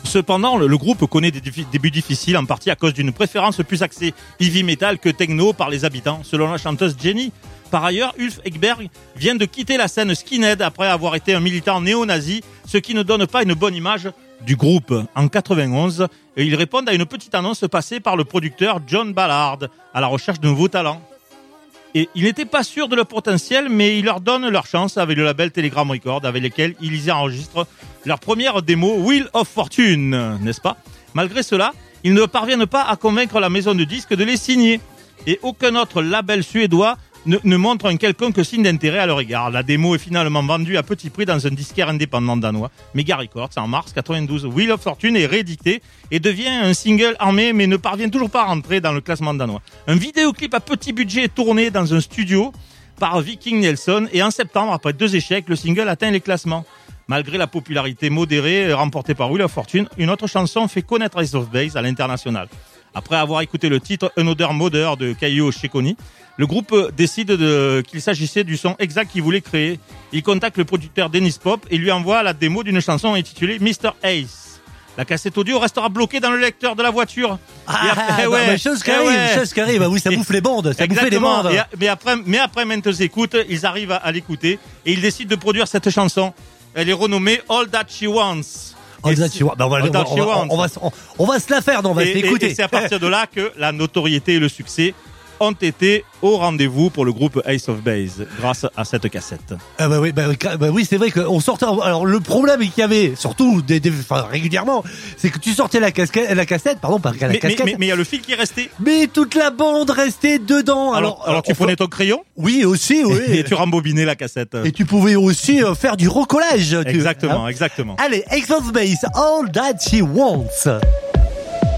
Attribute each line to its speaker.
Speaker 1: Cependant, le groupe connaît des débuts difficiles, en partie à cause d'une préférence plus axée heavy metal que techno par les habitants, selon la chanteuse Jenny. Par ailleurs, Ulf Ekberg vient de quitter la scène skinhead après avoir été un militant néo-nazi, ce qui ne donne pas une bonne image du groupe. En 91, ils répondent à une petite annonce passée par le producteur John Ballard à la recherche de nouveaux talents. Et il n'était pas sûr de leur potentiel, mais il leur donne leur chance avec le label Telegram Records, avec lequel ils y enregistrent leur première démo Wheel of Fortune, n'est-ce pas ? Malgré cela, ils ne parviennent pas à convaincre la maison de disques de les signer. Et aucun autre label suédois ne montre un quelconque signe d'intérêt à leur égard. La démo est finalement vendue à petit prix dans un disquaire indépendant danois, Mega Records, en mars 92. Wheel of Fortune est réédité et devient un single armé, mais ne parvient toujours pas à rentrer dans le classement danois. Un vidéoclip à petit budget est tourné dans un studio par Viking Nelson, et en septembre, après 2 échecs, le single atteint les classements. Malgré la popularité modérée remportée par Wheel of Fortune, une autre chanson fait connaître Ace of Base à l'international. Après avoir écouté le titre Another Mother de Kaio Shekoni, le groupe décide qu'il s'agissait du son exact qu'il voulait créer. Il contacte le producteur Dennis Pop et lui envoie la démo d'une chanson intitulée Mr. Ace. La cassette audio restera bloquée dans le lecteur de la voiture.
Speaker 2: Chose qui arrive. Oui, ça bouffe les bandes, ça bouffe les bandes.
Speaker 1: Mais après maintes écoutes, ils arrivent à l'écouter et ils décident de produire cette chanson. Elle est renommée All That She Wants.
Speaker 2: On va se la faire, on va s'écouter.
Speaker 1: Et c'est à partir de là que la notoriété et le succès ont été au rendez-vous pour le groupe Ace of Base grâce à cette cassette.
Speaker 2: Oui, c'est vrai qu'on sortait. Alors le problème qu'il y avait, surtout régulièrement, c'est que tu sortais la cassette,
Speaker 1: mais il y a le fil qui est resté.
Speaker 2: Mais toute la bande restait dedans.
Speaker 1: Alors tu prenais ton crayon.
Speaker 2: Oui, aussi, oui.
Speaker 1: Et tu rembobinais la cassette.
Speaker 2: Et tu pouvais aussi faire du recollage.
Speaker 1: Exactement.
Speaker 2: Allez, Ace of Base, All That She Wants.